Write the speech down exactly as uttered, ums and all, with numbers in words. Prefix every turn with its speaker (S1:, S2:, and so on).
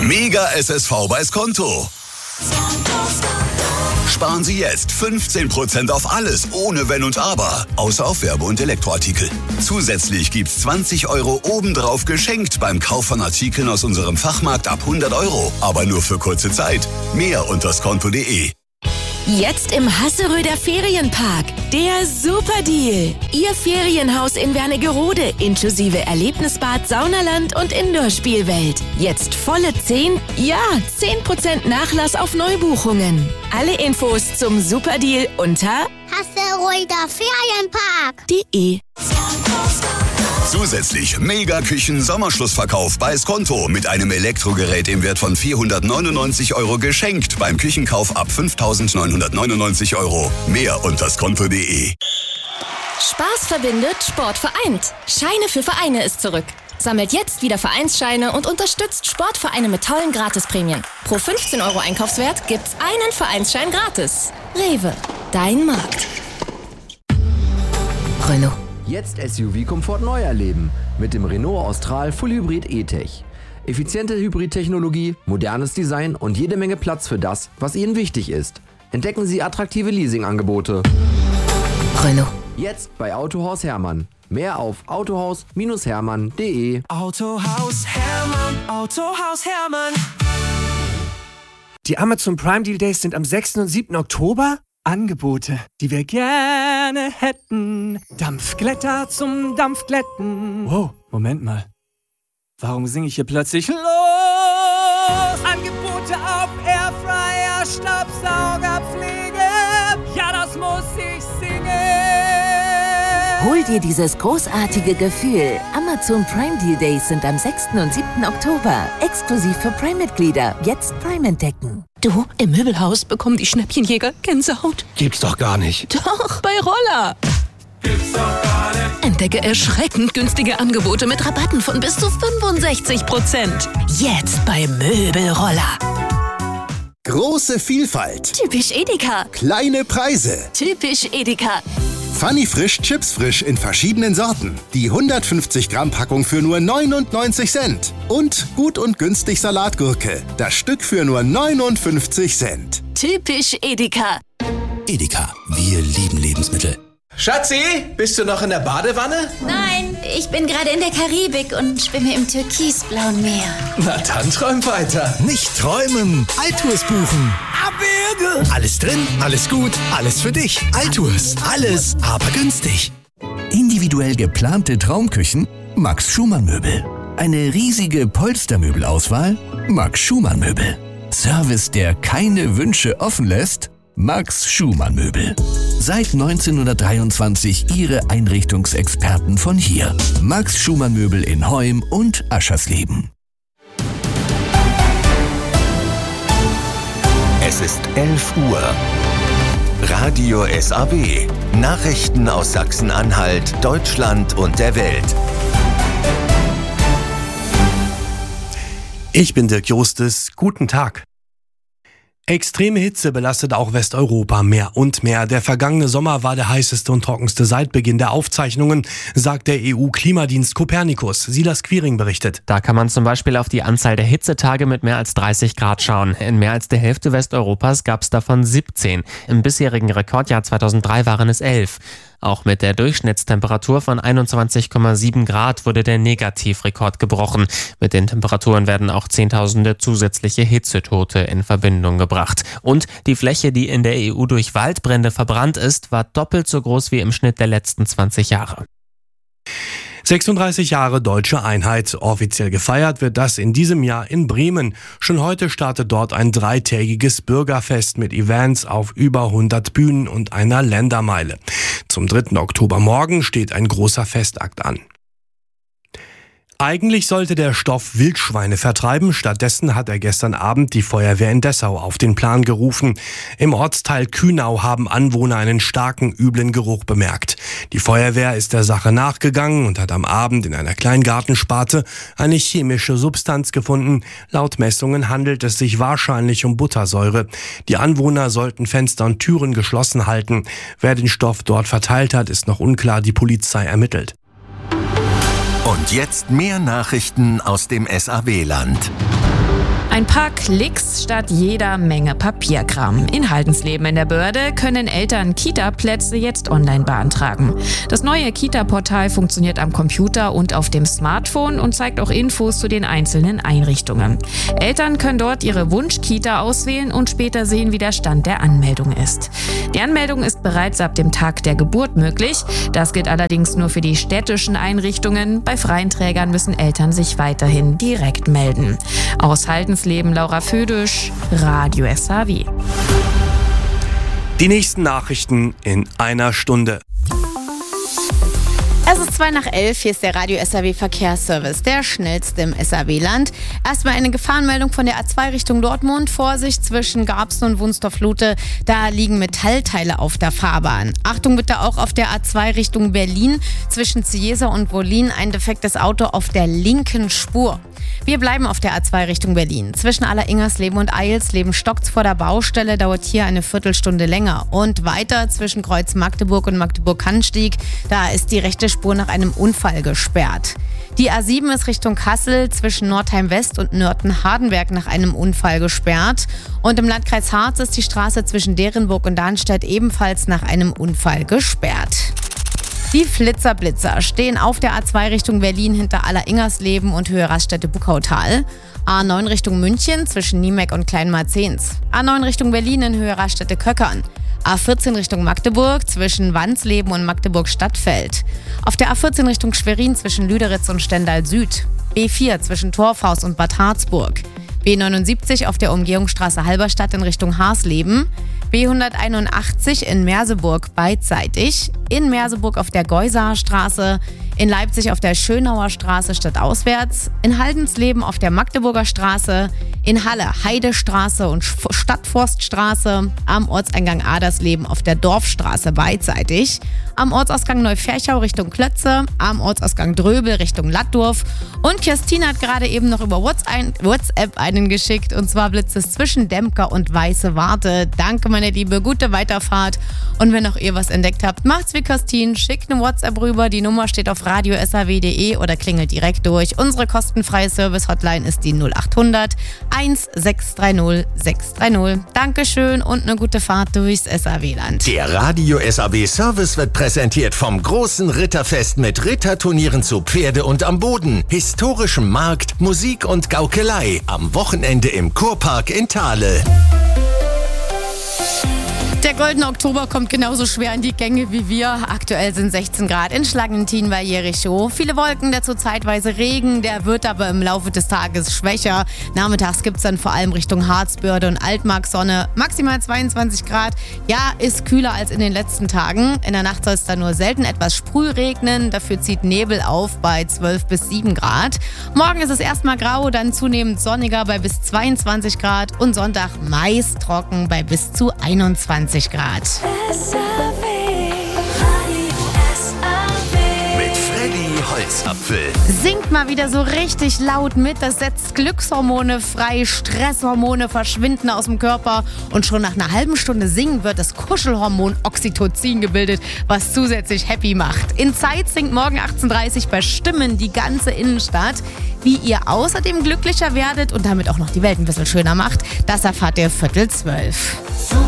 S1: Mega S S V bei Skonto. Sparen Sie jetzt fünfzehn Prozent auf alles, ohne Wenn und Aber, außer auf Werbe- und Elektroartikel. Zusätzlich gibt's zwanzig Euro obendrauf geschenkt beim Kauf von Artikeln aus unserem Fachmarkt ab hundert Euro. Aber nur für kurze Zeit. Mehr unter skonto punkt de.
S2: Jetzt im Hasseröder Ferienpark. Der Superdeal. Ihr Ferienhaus in Wernigerode inklusive Erlebnisbad, Saunaland und Indoor-Spielwelt. Jetzt volle zehn, ja, zehn Prozent Nachlass auf Neubuchungen. Alle Infos zum Superdeal unter
S3: Hasseröder Ferienpark
S2: punkt de.
S1: Zusätzlich Mega-Küchen-Sommerschlussverkauf bei Skonto mit einem Elektrogerät im Wert von vierhundertneunundneunzig Euro geschenkt beim Küchenkauf ab fünftausendneunhundertneunundneunzig Euro. Mehr unter skonto punkt de.
S4: Spaß verbindet, Sport vereint. Scheine für Vereine ist zurück. Sammelt jetzt wieder Vereinsscheine und unterstützt Sportvereine mit tollen Gratisprämien. Pro fünfzehn Euro Einkaufswert gibt's einen Vereinsschein gratis. Rewe, dein Markt.
S2: Renault.
S5: Jetzt S U V-Komfort neu erleben mit dem Renault Austral Full Hybrid E-Tech. Effiziente Hybrid-Technologie, modernes Design und jede Menge Platz für das, was Ihnen wichtig ist. Entdecken Sie attraktive Leasingangebote.
S2: Renault.
S5: Jetzt bei Autohaus Hermann. Mehr auf autohaus Hermann punkt de.
S6: Autohaus Hermann, Autohaus Hermann.
S7: Die Amazon Prime Deal Days sind am sechsten und siebten Oktober. Angebote, die wir gerne hätten. Dampfglätter zum Dampfglätten. Wow, Moment mal. Warum singe ich hier plötzlich los? Angebote auf Airfryer, Staubsauger, Pflege. Ja, das muss ich singen.
S2: Hol dir dieses großartige Gefühl. Amazon Prime Deal Days sind am sechsten und siebten Oktober. Exklusiv für Prime-Mitglieder. Jetzt Prime entdecken.
S8: Du, im Möbelhaus bekommen die Schnäppchenjäger Gänsehaut.
S9: Gibt's doch gar nicht.
S8: Doch, bei Roller.
S6: Gibt's doch gar nicht.
S8: Entdecke erschreckend günstige Angebote mit Rabatten von bis zu fünfundsechzig Prozent. Jetzt bei Möbelroller.
S10: Große Vielfalt.
S4: Typisch Edeka.
S10: Kleine Preise.
S4: Typisch Edeka.
S10: Funny Frisch Chips Frisch in verschiedenen Sorten. Die hundertfünfzig Gramm Packung für nur neunundneunzig Cent. Und gut und günstig Salatgurke. Das Stück für nur neunundfünfzig Cent.
S4: Typisch Edeka.
S9: Edeka, wir lieben Lebensmittel.
S6: Schatzi, bist du noch in der Badewanne?
S3: Nein, ich bin gerade in der Karibik und schwimme im türkisblauen Meer.
S6: Na dann träum weiter.
S9: Nicht träumen, Altours buchen.
S6: Abwürge.
S9: Alles drin, alles gut, alles für dich. Altours, alles, aber günstig. Individuell geplante Traumküchen? Max Schumann Möbel. Eine riesige Polstermöbelauswahl? Max Schumann Möbel. Service, der keine Wünsche offen lässt? Max Schumann Möbel. Seit neunzehnhundertdreiundzwanzig Ihre Einrichtungsexperten von hier. Max Schumann Möbel in Heum und Aschersleben.
S11: Es ist elf Uhr. Radio S A W. Nachrichten aus Sachsen-Anhalt, Deutschland und der Welt.
S12: Ich bin Dirk Justus. Guten Tag. Extreme Hitze belastet auch Westeuropa mehr und mehr. Der vergangene Sommer war der heißeste und trockenste seit Beginn der Aufzeichnungen, sagt der E U-Klimadienst Copernicus. Silas Quiring berichtet.
S13: Da kann man zum Beispiel auf die Anzahl der Hitzetage mit mehr als dreißig Grad schauen. In mehr als der Hälfte Westeuropas gab es davon siebzehn. Im bisherigen Rekordjahr zweitausenddrei waren es elf. Auch mit der Durchschnittstemperatur von einundzwanzig Komma sieben Grad wurde der Negativrekord gebrochen. Mit den Temperaturen werden auch Zehntausende zusätzliche Hitzetote in Verbindung gebracht. Und die Fläche, die in der E U durch Waldbrände verbrannt ist, war doppelt so groß wie im Schnitt der letzten zwanzig Jahre.
S12: sechsunddreißig Jahre deutsche Einheit. Offiziell gefeiert wird das in diesem Jahr in Bremen. Schon heute startet dort ein dreitägiges Bürgerfest mit Events auf über hundert Bühnen und einer Ländermeile. Zum dritten Oktober morgen steht ein großer Festakt an. Eigentlich sollte der Stoff Wildschweine vertreiben. Stattdessen hat er gestern Abend die Feuerwehr in Dessau auf den Plan gerufen. Im Ortsteil Kühnau haben Anwohner einen starken, üblen Geruch bemerkt. Die Feuerwehr ist der Sache nachgegangen und hat am Abend in einer Kleingartensparte eine chemische Substanz gefunden. Laut Messungen handelt es sich wahrscheinlich um Buttersäure. Die Anwohner sollten Fenster und Türen geschlossen halten. Wer den Stoff dort verteilt hat, ist noch unklar. Die Polizei ermittelt.
S11: Und jetzt mehr Nachrichten aus dem S A W-Land.
S14: Ein paar Klicks statt jeder Menge Papierkram. In Haldensleben in der Börde können Eltern Kita-Plätze jetzt online beantragen. Das neue Kita-Portal funktioniert am Computer und auf dem Smartphone und zeigt auch Infos zu den einzelnen Einrichtungen. Eltern können dort ihre Wunsch-Kita auswählen und später sehen, wie der Stand der Anmeldung ist. Die Anmeldung ist bereits ab dem Tag der Geburt möglich. Das gilt allerdings nur für die städtischen Einrichtungen. Bei freien Trägern müssen Eltern sich weiterhin direkt melden. Aus Haldensleben Laura Födisch, Radio S A W.
S12: Die nächsten Nachrichten in einer Stunde.
S15: Es ist zwei nach elf, hier ist der Radio S A W Verkehrsservice, der schnellste im S A W-Land. Erstmal eine Gefahrenmeldung von der A zwei Richtung Dortmund. Vorsicht zwischen Garbsen und Wunstorf-Lute, da liegen Metallteile auf der Fahrbahn. Achtung bitte auch auf der A zwei Richtung Berlin, zwischen Ciesa und Wollin ein defektes Auto auf der linken Spur. Wir bleiben auf der A zwei Richtung Berlin. Zwischen Alleringersleben und Eilsleben stockt's vor der Baustelle, dauert hier eine Viertelstunde länger. Und weiter zwischen Kreuz Magdeburg und Magdeburg-Kannstieg, da ist die rechte Spur nach einem Unfall gesperrt. Die A sieben ist Richtung Kassel zwischen Nordheim West und Nörten-Hardenberg nach einem Unfall gesperrt. Und im Landkreis Harz ist die Straße zwischen Derenburg und Darmstadt ebenfalls nach einem Unfall gesperrt. Die Flitzerblitzer stehen auf der A zwei Richtung Berlin hinter Alleringersleben und Höhe Raststätte-Buckautal. A neun Richtung München zwischen Niemeck und Kleinmarzens. A neun Richtung Berlin in Höhe Raststätte-Köckern. A vierzehn Richtung Magdeburg zwischen Wansleben und Magdeburg-Stadtfeld. Auf der A vierzehn Richtung Schwerin zwischen Lüderitz und Stendal Süd. B vier zwischen Torfhaus und Bad Harzburg. B neunundsiebzig auf der Umgehungsstraße Halberstadt in Richtung Haarsleben. B hunderteinundachtzig in Merseburg beidseitig. In Merseburg auf der Geusaer Straße. In Leipzig auf der Schönauer Straße stadtauswärts. In Haldensleben auf der Magdeburger Straße. In Halle Heidestraße und Stadtforststraße. Am Ortseingang Adersleben auf der Dorfstraße beidseitig. Am Ortsausgang Neuferchau Richtung Klötze. Am Ortsausgang Dröbel Richtung Lattdorf. Und Christine hat gerade eben noch über WhatsApp einen geschickt. Und zwar blitzt es zwischen Dempker und Weiße Warte. Danke, meine Liebe. Gute Weiterfahrt. Und wenn auch ihr was entdeckt habt, macht's wie Christine. Schickt eine WhatsApp rüber. Die Nummer steht auf radio s a w punkt de oder klingelt direkt durch. Unsere kostenfreie Service-Hotline ist die null acht hundert eins sechs drei null sechs drei null. Dankeschön und eine gute Fahrt durchs S A W-Land.
S11: Der Radio S A W-Service wird präsentiert vom großen Ritterfest mit Ritterturnieren zu Pferde und am Boden, historischem Markt, Musik und Gaukelei. Am Wochenende im Kurpark in Thale.
S15: Der goldene Oktober kommt genauso schwer in die Gänge wie wir. Aktuell sind sechzehn Grad in Schlangentin bei Jericho. Viele Wolken, dazu zeitweise Regen. Der wird aber im Laufe des Tages schwächer. Nachmittags gibt es dann vor allem Richtung Harzbörde und Altmark Sonne. Maximal zweiundzwanzig Grad. Ja, ist kühler als in den letzten Tagen. In der Nacht soll es dann nur selten etwas sprühregnen. Dafür zieht Nebel auf bei zwölf bis sieben Grad. Morgen ist es erstmal grau, dann zunehmend sonniger bei bis zweiundzwanzig Grad. Und Sonntag meist trocken bei bis zu einundzwanzig Grad.
S11: Mit Freddy Holzapfel.
S15: Singt mal wieder so richtig laut mit. Das setzt Glückshormone frei, Stresshormone verschwinden aus dem Körper. Und schon nach einer halben Stunde Singen wird das Kuschelhormon Oxytocin gebildet, was zusätzlich happy macht. In Zeit singt morgen achtzehn Uhr dreißig bei Stimmen die ganze Innenstadt. Wie ihr außerdem glücklicher werdet und damit auch noch die Welt ein bisschen schöner macht, das erfahrt ihr Viertel zwölf.